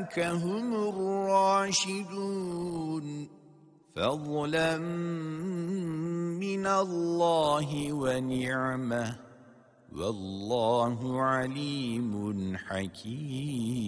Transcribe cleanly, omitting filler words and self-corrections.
أولئك هم الراشدون فضلا من الله ونعمة والله عليم حكيم.